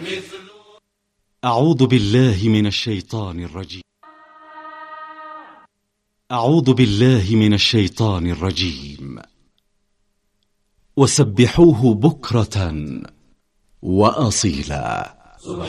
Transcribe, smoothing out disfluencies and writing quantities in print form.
أعوذ بالله من الشيطان الرجيم. أعوذ بالله من الشيطان الرجيم. وسبحوه بكرة وأصيلا.